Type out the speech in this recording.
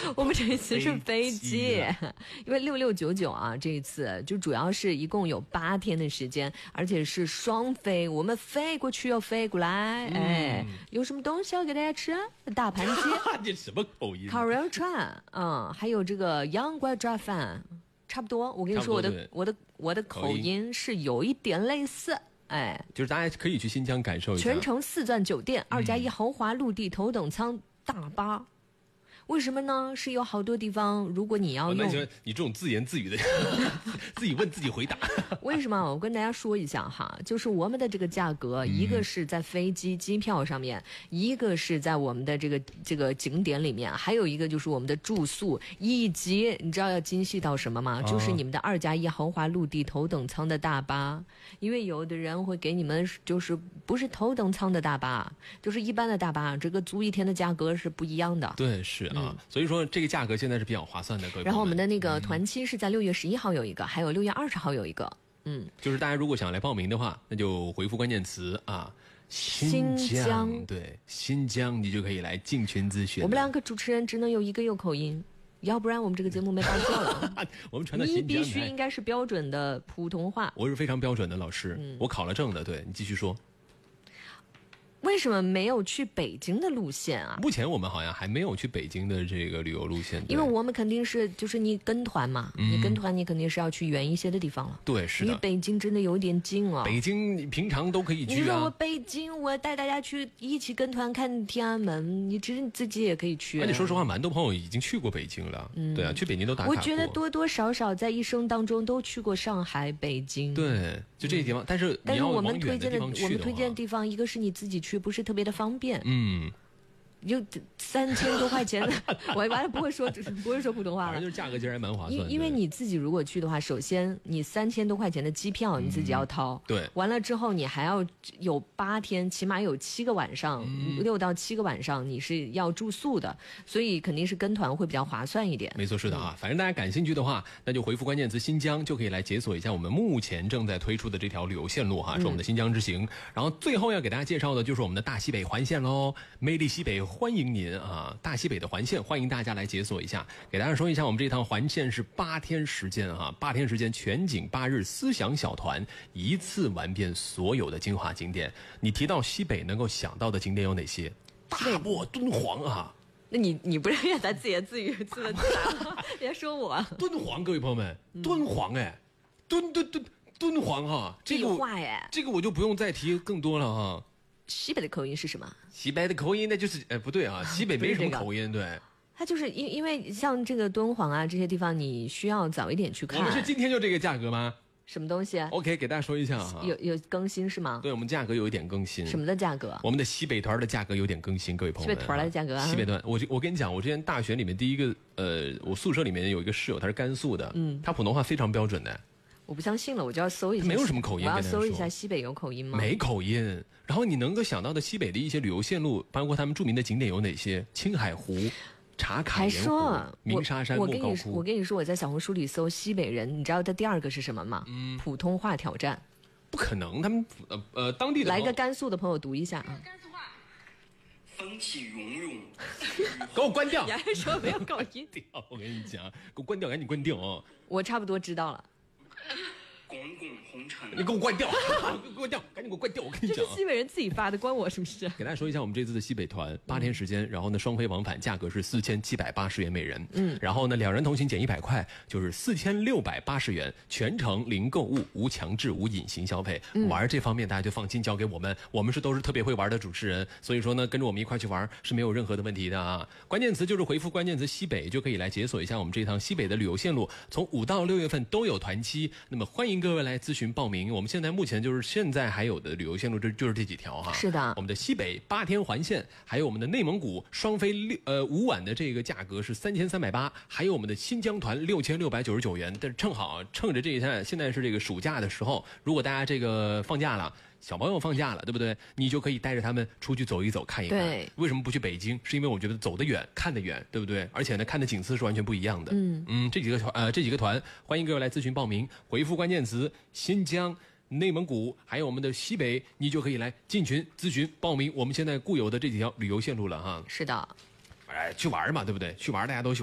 我们这一次是飞机，因为6699啊，这一次就主要是一共有8天的时间，而且是双飞，我们飞过去又飞过来。哎，有什么东西要给大家吃？大盘鸡， 这什么口音？ 烤肉串，还有这个洋瓜抓饭，差不多。我跟你说，我的口音是有一点类似。哎， 就是大家可以去新疆感受一下。 全程4钻酒店，2+1豪华陆地头等舱大巴。为什么呢？是有好多地方，如果你要用， 你这种自言自语的，自己问自己回答。 为什么？我跟大家说一下哈，就是我们的这个价格，一个是在飞机机票上面，一个是在我们的这个景点里面，还有一个就是我们的住宿，以及你知道要精细到什么吗？就是你们的2+1豪华陆地头等舱的大巴，因为有的人会给你们就是不是头等舱的大巴，就是一般的大巴，这个租一天的价格是不一样的。 对，是。所以说这个价格现在是比较划算的，各位。 然后我们的那个团期是在6月11号有一个，还有6月20号有一个。 就是大家如果想来报名的话，那就回复关键词新疆，对，新疆你就可以来进群咨询。 我们2个主持人只能有一个有口音，要不然我们这个节目没法做了。 我们传到新疆， 你必须应该是标准的普通话。 我是非常标准的老师，我考了证的。对，你继续说。 为什么没有去北京的路线啊？ 目前我们好像还没有去北京的这个旅游路线， 因为我们肯定是就是你跟团嘛，你跟团你肯定是要去远一些的地方了。 对，是的。 离北京真的有点近啊。 北京你平常都可以去啊。 你说我北京，我带大家去一起跟团看天安门，你自己也可以去。 而且说实话，蛮多朋友已经去过北京了。对啊，去北京都打卡过。 我觉得多多少少在一生当中都去过上海、北京。 对，就这些地方。但是我们推荐的地方，一个是你自己去，不是特别的方便。就3000多块钱，我完了不会说普通话了， 反正就是价格竟然蛮划算的。 因为你自己如果去的话，首先你3000多块钱的机票你自己要掏， 对， 完了之后你还要有8天，起码有7个晚上，6到7个晚上你是要住宿的，所以肯定是跟团会比较划算一点。 没错，是的啊，反正大家感兴趣的话，那就回复关键词新疆，就可以来解锁一下我们目前正在推出的这条旅游线路哈，是我们的新疆之行。然后最后要给大家介绍的就是我们的大西北环线喽，魅力西北欢迎您啊！大西北的环线欢迎大家来解锁一下。给大家说一下，我们这趟环线是8天时间8天时间全景8日思想小团，一次玩遍所有的精华景点。你提到西北能够想到的景点有哪些？大漠敦煌啊！ 那你不是也在自言自语自问自答吗？别说我敦煌，各位朋友们，敦煌哎，敦煌哈，这个我就不用再提更多了哈。 西北的口音是什么？ 西北的口音那就是不对啊，西北没什么口音，对。 它就是因为像这个敦煌啊这些地方，你需要早一点去看。 我们是今天就这个价格吗？ 什么东西 ？OK， 给大家说一下哈， 有更新是吗？ 对，我们价格有一点更新。 什么的价格？ 我们的西北团的价格有点更新，各位朋友们。 西北团的价格啊？ 西北团，我跟你讲，我之前大学里面第一个我宿舍里面有一个室友，他是甘肃的，他普通话非常标准的。 我不相信了，我就要搜一下。 没有什么口音， 我要搜一下西北有口音吗？ 没口音。然后你能够想到的西北的一些旅游线路，包括他们著名的景点有哪些？青海湖、茶卡盐湖、鸣沙山、莫高窟。 我跟你说，我在小红书里搜西北人，你知道他第2个是什么吗？普通话挑战。 不可能，他们当地的来个甘肃的朋友读一下啊。 甘肃话，风起涌涌。 给我关掉！ 你还说没有口音？ 我跟你讲，给我关掉，赶紧关掉啊！ 我差不多知道了。 滚滚红尘， 你给我关掉！给我关掉！赶紧给我关掉！我跟你讲， 这是西北人自己发的，关我什么事？ 给大家说一下我们这次的西北团8天时间，然后呢双飞往返价格是4780元每人，然后呢2人同行减100块，就是4680元，全程零购物、无强制、无隐形消费。玩这方面大家就放心交给我们，我们都是特别会玩的主持人，所以说呢跟着我们一块去玩是没有任何的问题的啊。关键词就是回复关键词西北，就可以来解锁一下我们这趟西北的旅游线路，从5到6月份都有团期，那么欢迎各位来咨询报名。我们目前就是现在还有的旅游线路就是这几条哈。 是的， 我们的西北8天环线，还有我们的内蒙古双飞5晚的这个价格是3380，还有我们的新疆团6699元。但是趁着这一下现在是这个暑假的时候，如果大家这个放假了，小朋友放假了，对不对？你就可以带着他们出去走一走，看一看。 对， 为什么不去北京？是因为我觉得走得远，看得远，对不对？而且呢，看的景色是完全不一样的。这几个团，欢迎各位来咨询报名，回复关键词新疆、内蒙古还有我们的西北，你就可以来进群咨询报名我们现在固有的这几条旅游线路了哈。 是的， 去玩嘛，对不对？去玩大家都喜欢。